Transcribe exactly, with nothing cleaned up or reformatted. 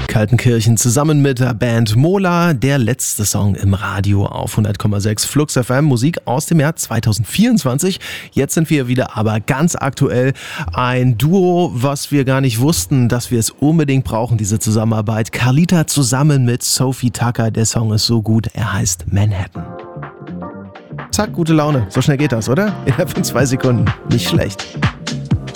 Kaltenkirchen zusammen mit der Band Mola, der letzte Song im Radio auf hundert Komma sechs Flux F M, Musik aus dem Jahr zwanzig vierundzwanzig. Jetzt sind wir wieder aber ganz aktuell ein Duo, was wir gar nicht wussten, dass wir es unbedingt brauchen, diese Zusammenarbeit. Carlita zusammen mit Sophie Tucker, der Song ist so gut, er heißt Manhattan. Zack, gute Laune, so schnell geht das, oder? Innerhalb von zwei Sekunden, nicht schlecht.